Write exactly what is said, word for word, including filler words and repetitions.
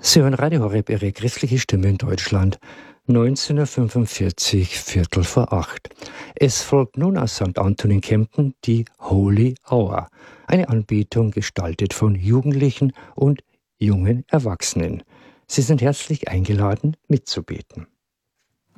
Sie hören Radio Horeb, Ihre christliche Stimme in Deutschland, neunzehn Uhr fünfundvierzig, Viertel vor acht. Es folgt nun aus Sankt Anton in Kempten die Holy Hour, eine Anbetung gestaltet von Jugendlichen und jungen Erwachsenen. Sie sind herzlich eingeladen, mitzubeten.